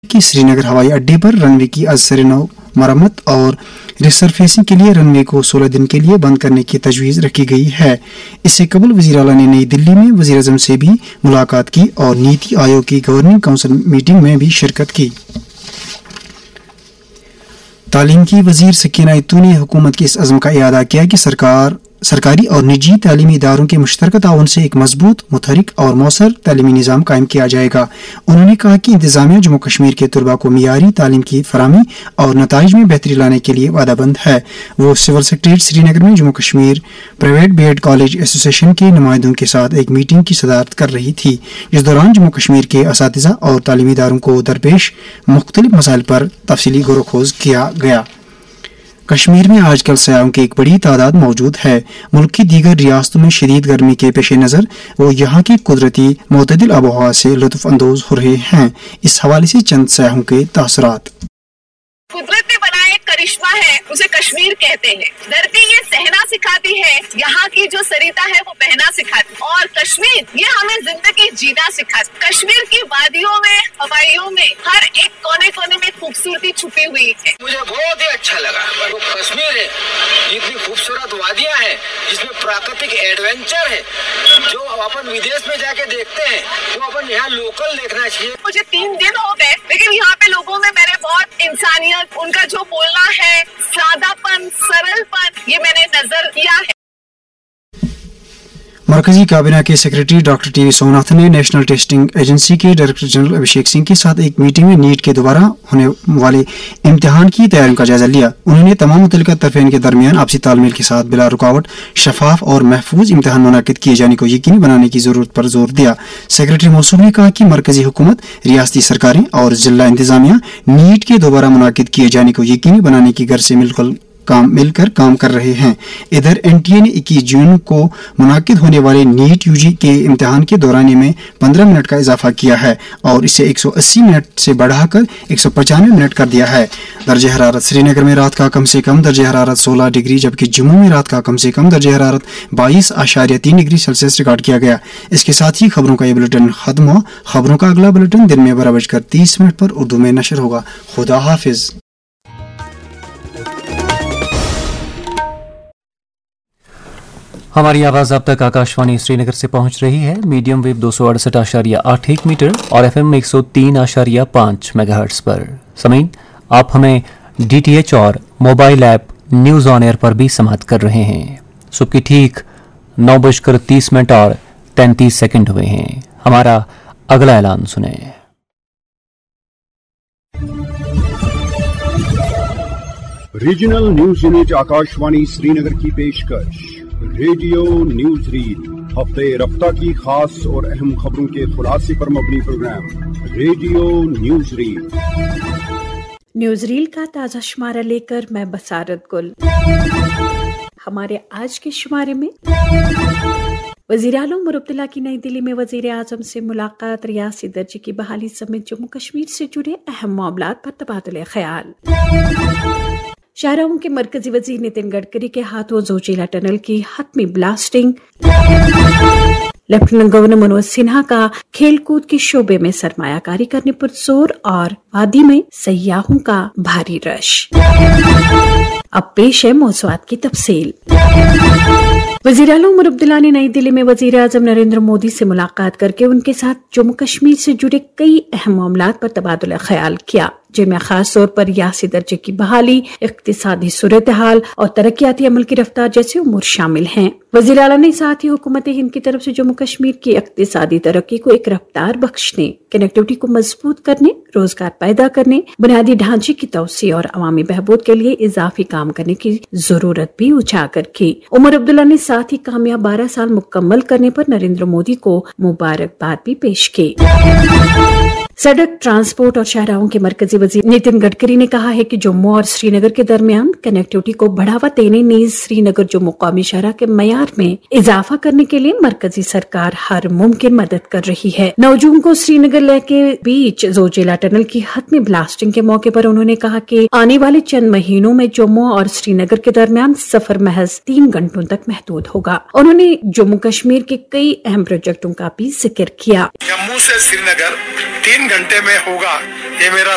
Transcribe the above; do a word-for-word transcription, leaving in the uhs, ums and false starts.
की श्रीनगर हवाई अड्डे पर रनवे की अजसर नौ मरम्मत और रिसरफेसिंग के लिए रनवे को सोलह दिन के लिए बंद करने की तजवीज़ रखी गई है। इससे कबल वज़ीर आला ने नई दिल्ली में वज़ीर आज़म से भी मुलाकात की और नीति आयोग की गवर्निंग काउंसिल मीटिंग में भी शिरकत की। तालीम की वज़ीर सकीना इत्तू ने हुकूमत के इस अज़्म का इआदा किया कि सरकार सरकारी और निजी तालीमी इदारों के मुश्तरका ताउन से एक मजबूत, मुतहरिक और मौसर तालीमी निज़ाम कायम किया जाएगा। उन्होंने कहा कि इंतज़ामिया जम्मू कश्मीर के तलबा को मियारी तालीम की फराहमी और नताइज में बेहतरी लाने के लिए वादाबंद है। वो सिविल सेक्रेटरीट श्रीनगर में Jammu Kashmir private BEd college association के नुमाइंदों के साथ एक मीटिंग की सदारत कर रही थी, जिस दौरान जम्मू कश्मीर के असातिज़ा और तालीमी इदारों को दरपेश मुख्तलिफ मसाइल पर तफसीली गौर-व-खोज किया गया। कश्मीर में आजकल सयाहों की एक बड़ी तादाद मौजूद है। मुल्क की दीगर रियासतों में शदीद गर्मी के पेश नज़र वो यहाँ की कुदरती मोतदिल आबोहवा से लुत्फ अंदोज हो रहे हैं। इस हवाले से चंद सयाहों के तासुरात। कुदरत ने बनाया एक करिश्मा है, उसे कश्मीर कहते हैं। धरती ये सहना सिखाती है, यहाँ की जो सरिता है वो बहना सिखाती है, और कश्मीर ये हमें जिंदगी जीना सिखाती। कश्मीर की वादियों में, हवाइयों में, हर एक कोने कोने में खूबसूरती छुपी हुई है। मुझे बहुत ही अच्छा लगा वो कश्मीर है, इतनी खूबसूरत वादियाँ हैं, जिसमें प्राकृतिक एडवेंचर है, जो अपन विदेश में जाके देखते हैं वो अपन यहाँ लोकल देखना चाहिए। मुझे तीन दिन हो गए, लेकिन यहाँ पे लोगों में मैंने बहुत इंसानियत, उनका जो बोलना है, सादापन, सरलपन, ये मैंने नजर किया है। मरकजी काबीना के secretary doctor T V Somnath ने नेशनल टेस्टिंग एजेंसी के डायरेक्टर जनरल अभिषेक सिंह के साथ एक मीटिंग में नीट के दोबारा होने वाले इम्तिहान की तैयारियों का जायजा लिया। उन्होंने तमाम मुतल्लिका तरफ़ैन के दरमियान आपसी तालमेल के साथ बिला रुकावट शफाफ और महफूज इम्तिहान मुनाकिद किए जाने को यकीनी बनाने की जरूरत पर जोर दिया। सेक्रेटरी मौसूम ने कहा कि मरकजी हुकूमत, रियासती सरकारें और जिला इंतजामिया नीट के दोबारा मुनाकिद किए जाने को यकीनी बनाने की गर्ज से मिलकर काम मिलकर काम कर रहे हैं। इधर एनटीए ने इक्कीस जून को मुनाकिद होने वाले नीट यूजी के इम्तिहान के दौरानिए में पंद्रह मिनट का इजाफा किया है और इसे एक सौ अस्सी मिनट से बढ़ाकर एक सौ पचानवे मिनट कर दिया है। दर्जे हरारत श्रीनगर में रात का कम से कम दर्जे हरारत सोलह डिग्री, जबकि जम्मू में रात का कम से कम दर्जे हरारत बाईस आशारिया तीन डिग्री सेल्सियस रिकॉर्ड किया गया। इसके साथ ही खबरों का ये बुलेटिन खत्म हुआ। खबरों का अगला बुलेटिन दिन में बारह बजकर तीस मिनट पर उर्दू में नशर होगा। खुदा हाफिज। हमारी आवाज़ अब तक आकाशवाणी श्रीनगर से पहुंच रही है। मीडियम वेव दो सौ अड़सठ आशारिया आठ एक मीटर और एफ एम एक सौ तीन आशारिया पाँच मेगाहर्ट्ज पर। समीन, आप हमें डी टी एच और mobile app news on air पर भी समाप्त कर रहे हैं। सुबह की ठीक नौ बजकर तीस मिनट और तैंतीस सेकंड हुए हैं। हमारा अगला ऐलान सुने। Regional news unit Akashvani Srinagar की पेशकश रेडियो न्यूज रील, हफ्ते रफ्ता की खास और अहम खबरों के खुलासे पर मबनी programme radio news reel. News reel का ताज़ा शुमारा लेकर मैं बसारत गुल। हमारे आज के शुमारे में वज़ीर आलम और अब्दुल्ला की नई दिल्ली में वज़ीर आज़म से मुलाकात, रियासी दर्जे की बहाली समेत जम्मू कश्मीर से जुड़े अहम मामलात पर तबादले ख्याल। शाहराहों के मरकजी वजीर नितिन गडकरी के हाथों जोजिला टनल की हतमी blasting. Lieutenant governor Manoj Sinha का खेलकूद के शोबे में सरमायाकारी करने पर जोर और वादी में सयाहों का भारी रश। अब पेश है मौज़ूआत की तफसील। वज़ीर आलम उमर अब्दुल्ला ने नई दिल्ली में वज़ीर आज़म नरेंद्र मोदी से मुलाकात करके उनके साथ जम्मू कश्मीर से जुड़े कई अहम मामलात पर तबादला ख्याल किया, जिनमें खास तौर पर रियासी दर्जे की बहाली, इक्तिसादी सूरत हाल और तरक्याती अमल की रफ्तार जैसे उमूर शामिल हैं। वज़ीर आला ने साथ ही हुकूमत हिंद की तरफ से जम्मू कश्मीर की इक्तिसादी तरक्की को एक रफ्तार बख्शने, कनेक्टिविटी को मजबूत करने, रोजगार पैदा करने, बुनियादी ढांचे की तौसी और अवामी बहबूद के लिए इजाफी काम करने की जरूरत भी उजागर की। उमर अब्दुल्ला ने साथ ही कामयाब बारह साल मुकम्मल करने पर नरेंद्र मोदी को मुबारकबाद भी पेश की। सड़क ट्रांसपोर्ट और शाहराहों के मरकजी वजीर नितिन गडकरी ने कहा है कि जम्मू और श्रीनगर के दरमियान कनेक्टिविटी को बढ़ावा देने, नीज श्रीनगर जम्मू कौमी शहरा के मयार में इजाफा करने के लिए मरकजी सरकार हर मुमकिन मदद कर रही है। नौ जून को श्रीनगर लेह के बीच जोजिला टनल की हतमी ब्लास्टिंग के मौके पर उन्होंने कहा कि आने वाले चंद महीनों में जम्मू और श्रीनगर के दरमियान सफर महज तीन घंटों तक महदूद होगा। उन्होंने जम्मू कश्मीर के कई अहम प्रोजेक्टों का भी जिक्र किया। जम्मू से श्रीनगर तीन घंटे में होगा, ये मेरा